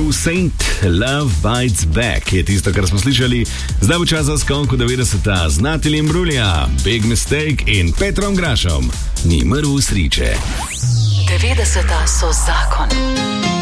New Saint, Love Bites Back je tisto, kar smo slišali. Zdaj bo čas za skok v 90-ta z Nataliem Brulja, Big Mistake in Petrom Grašom. Ni mrv sriče. 90-ta so zakon.